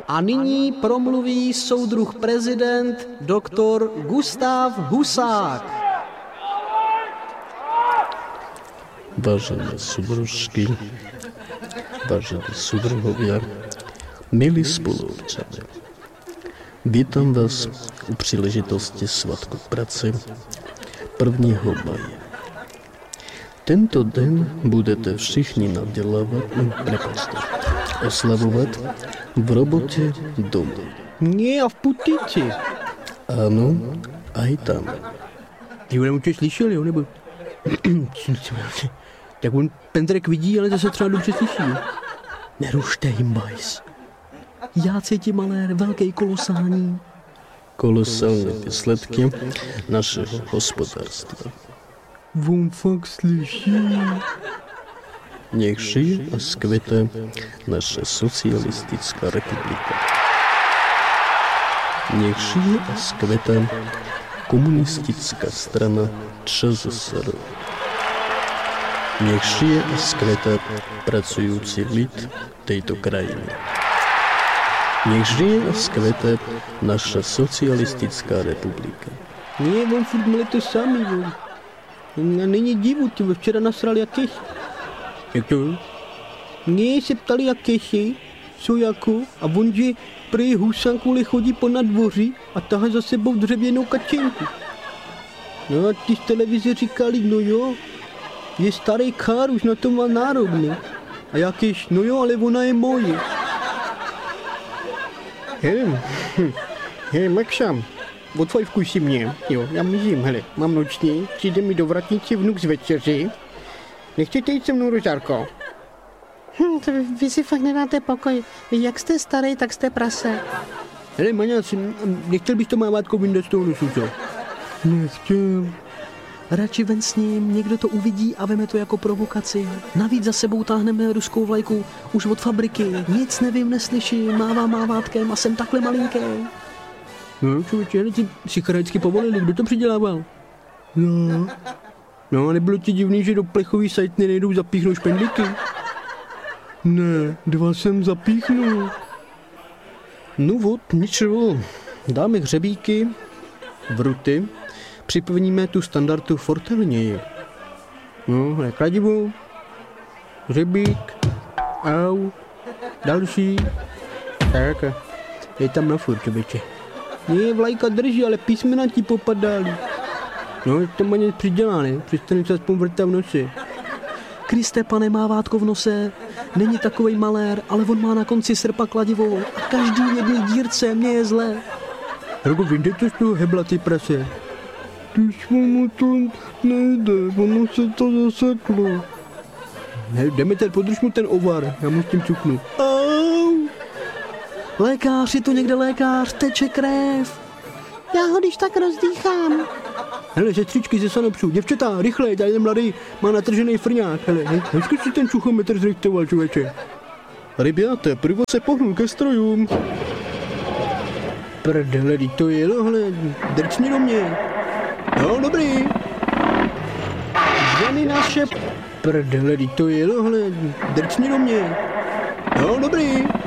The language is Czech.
A nyní promluví soudruh prezident doktor Gustav Husák. Vážené súdružky, vážení súdruhovia, milí spoluobčania. Vítam vás u príležitosti Svatku práce 1. maja. Tento den budete všichni oslavovať v robote doma. Nie, a v Putici. Áno, aj tam. Ty ho určitě slyšel, jo, nebo... Tak on Pendrek vidí, ale zase třeba dobře slyší. Nerušte jim, bajs. Já cítím malér, velký kolosální. Kolosální výsledky našeho hospodárstva. On fakt slyší. Nech žije a skvěte naše socialistická republika. Nech žije a skvěte komunistická strana ČSSR. Nech žije a skvěte pracující lid této krajiny. Nech žije a skvěte naša socialistická republika. Nie, on furt měli to samý, on. Není divu, ty včera nasrali jak keši. Jak to? Nie, se ptali jak keši, co jako, a on, že prý Husák kvůli chodí po nadvoří a tahá za sebou dřevěnou kačenku. No a ty z televize říkali, no jo, je starý kár, už na to má nárok, ne? A jakýž, no jo, ale ona je moje. Hej, Maxam, odfajfkuj si mě, jo, já mizím, hele, mám noční, přijde mi do vratnici vnuk z večeři. Nechcete jít se mnou, Rožárko? Vy si fakt nedáte pokoj. Vy jak jste starý, tak jste prase. Hele, Maňac, nechtěl bych to mávátko vyndat z toho nosu, co? Nechtěl. Radši ven s ním, někdo to uvidí a veme to jako provokaci. Navíc za sebou táhneme ruskou vlajku už od fabriky. Nic nevím, neslyším, mávám mávátkem a jsem takhle malinký. No, člověče, ale ti psycharicky povolili, kdo to přidělával? No, nebylo ti divný, že do plechový sajtny nejdou zapíchnout špendlíky? Ne, 2 jsem zapíchnul. No vod, ničeho. Dáme hřebíky, vruty, připevníme tu standardu fortelněji. No, kladivo, hřebík, au, další. Tak, je tam na furt, čověče. Ne, vlajka drží, ale písmena ti popadaly. No, to má něco přidělá, ne? Přestane se aspoň vrtat v nose. Kriste, pane, mávátko v nose. Není takovej malér, ale on má na konci srpa kladivo a každý jedný dírce mě je zlé. Rogo, vyjde to z toho hebla, ty prase. Když mu to nejde, ono se to zaseklo. Ne, Demeter, podrž mu ten ovar, já mu s tím cuknu. Au! Lékař, je tu někde lékař, teče krev. Já ho když tak rozdýchám. Hele, sestřičky ze Sanopsu, děvčata, rychle, tady ten mladý má natržený frňák, hele, hezky si ten čuchometr zrejtoval, člověče. Rybáte, prvo se pohnul ke strojům. Prdele, to jelo, hele, drcni do mě. No, dobrý. Ženy naše, prdele, to jelo, hele, drcni do mě. No, dobrý.